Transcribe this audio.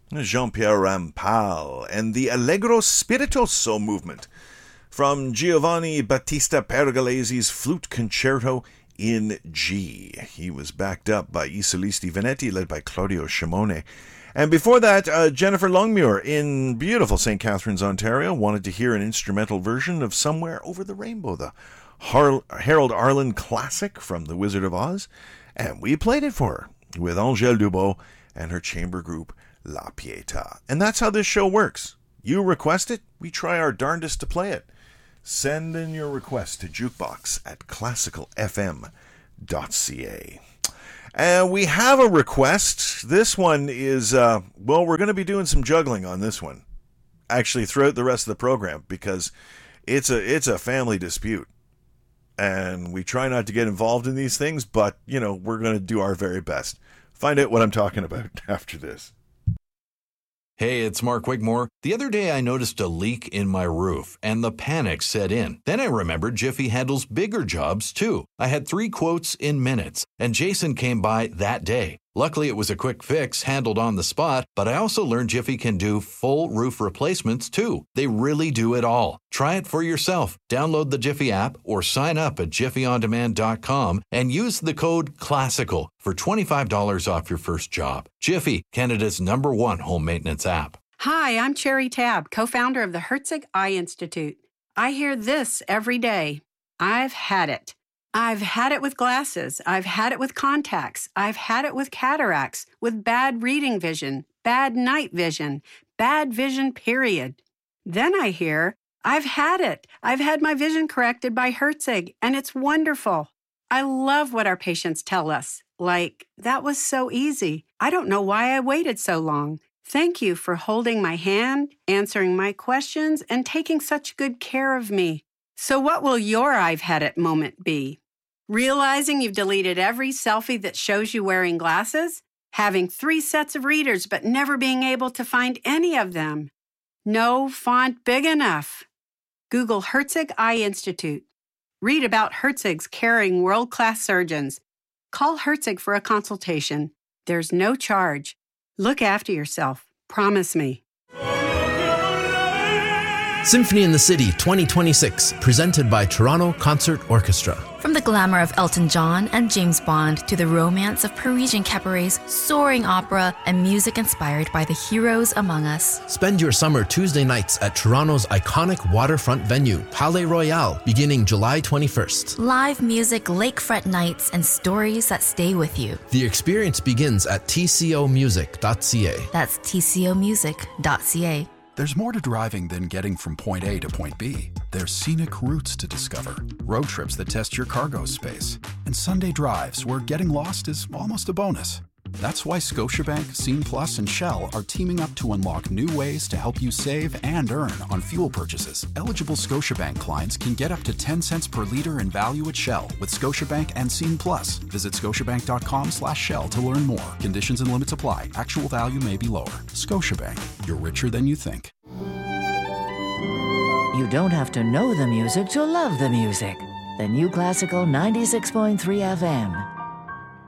Jean-Pierre Rampal and the Allegro Spiritoso movement from Giovanni Battista Pergolesi's Flute Concerto in G. He was backed up by I Solisti Veneti, led by Claudio Scimone. And before that, Jennifer Longmuir in beautiful St. Catharines, Ontario, wanted to hear an instrumental version of Somewhere Over the Rainbow, the Harold Arlen classic from The Wizard of Oz. And we played it for her with Angèle Dubois and her chamber group La Pietà. And that's how this show works. You request it, we try our darndest to play it. Send in your request to jukebox@classicalfm.ca. And we have a request. This one is, we're going to be doing some juggling on this one. Actually, throughout the rest of the program, because it's a family dispute. And we try not to get involved in these things, but, we're going to do our very best. Find out what I'm talking about after this. Hey, it's Mark Wigmore. The other day I noticed a leak in my roof, and the panic set in. Then I remembered Jiffy handles bigger jobs, too. I had 3 quotes in minutes, and Jason came by that day. Luckily, it was a quick fix handled on the spot, but I also learned Jiffy can do full roof replacements, too. They really do it all. Try it for yourself. Download the Jiffy app or sign up at jiffyondemand.com and use the code CLASSICAL for $25 off your first job. Jiffy, Canada's #1 home maintenance app. Hi, I'm Cherry Tabb, co-founder of the Herzig Eye Institute. I hear this every day. I've had it. I've had it with glasses. I've had it with contacts. I've had it with cataracts, with bad reading vision, bad night vision, bad vision, period. Then I hear, I've had it. I've had my vision corrected by Herzig, and it's wonderful. I love what our patients tell us. Like, that was so easy. I don't know why I waited so long. Thank you for holding my hand, answering my questions, and taking such good care of me. So what will your I've had it moment be? Realizing you've deleted every selfie that shows you wearing glasses? Having 3 sets of readers but never being able to find any of them? No font big enough? Google Herzig Eye Institute. Read about Herzig's caring world-class surgeons. Call Herzig for a consultation. There's no charge. Look after yourself. Promise me. Symphony in the City 2026, presented by Toronto Concert Orchestra. From the glamour of Elton John and James Bond to the romance of Parisian cabarets, soaring opera, and music inspired by the heroes among us. Spend your summer Tuesday nights at Toronto's iconic waterfront venue, Palais Royal, beginning July 21st. Live music, lakefront nights, and stories that stay with you. The experience begins at tcomusic.ca. That's tcomusic.ca. There's more to driving than getting from point A to point B. There's scenic routes to discover, road trips that test your cargo space, and Sunday drives where getting lost is almost a bonus. That's why Scotiabank, Scene Plus, and Shell are teaming up to unlock new ways to help you save and earn on fuel purchases. Eligible Scotiabank clients can get up to 10 cents per liter in value at Shell with Scotiabank and Scene Plus. Visit scotiabank.com/Shell to learn more. Conditions and limits apply. Actual value may be lower. Scotiabank. You're richer than you think. You don't have to know the music to love the music. The New Classical 96.3 FM.